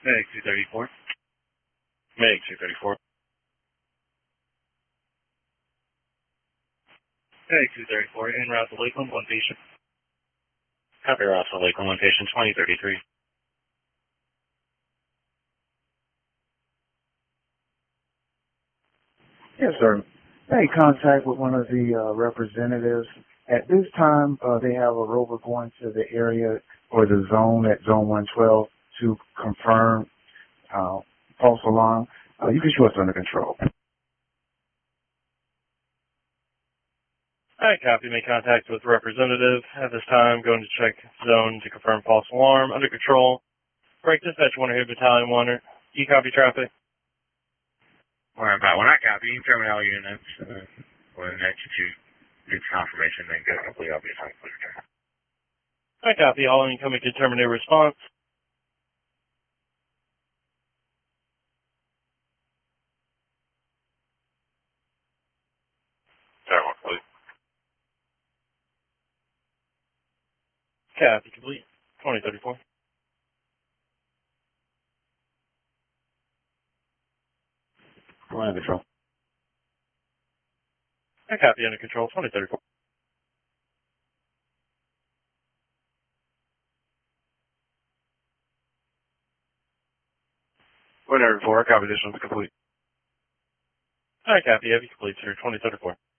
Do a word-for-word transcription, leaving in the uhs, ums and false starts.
Meg two thirty-four. Meg two thirty-four. Meg two thirty-four, en route to Lakeland, one patient. Copy, route to Lakeland, one patient, twenty thirty-three. Yes, sir. I made contact with one of the uh, representatives. At this time, uh, they have a rover going to the area or the zone at zone one twelve to confirm uh, false alarm. Uh, you can show us under control. Alright, copy. Make contact with representative. At this time, going to check zone to confirm false alarm. Under control. Break dispatch one here, battalion one. You copy traffic? Alright, about when I copy, you can terminate all units. Uh, when that you get confirmation, then go complete, I'll be assigned clear traffic. Alright, copy. All incoming to terminate response. Terminal complete. Copy complete. twenty thirty-four. We're under control. I copy under control, twenty thirty-four. Whatever, four, copy, this one's complete. Alright, copy. Heavy complete, sir. twenty thirty-four.